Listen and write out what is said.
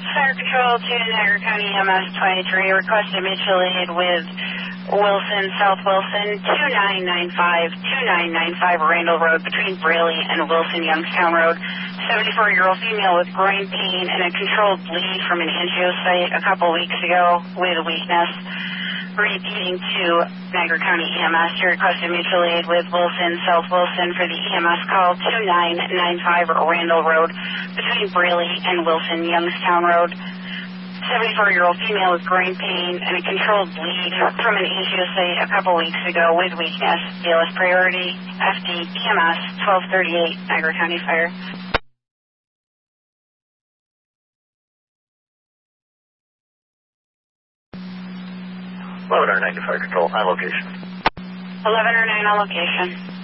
Fire Control to Niagara County EMS 23, requested mutual aid with Wilson, South Wilson, 2995 Randall Road between Braley and Wilson, Youngstown Road. 74-year-old female with groin pain and a controlled bleed from an angiosite a couple weeks ago with weakness. Repeating to Niagara County EMS to request a mutual aid with Wilson, South Wilson for the EMS call 2995 Randall Road between Braley and Wilson, Youngstown Road. 74-year-old female with groin pain and a controlled bleed from an angiosite a couple weeks ago with weakness. BLS priority, FD, EMS 1238, Niagara County Fire. 1109 to Fire Control, on location. 1109 on location.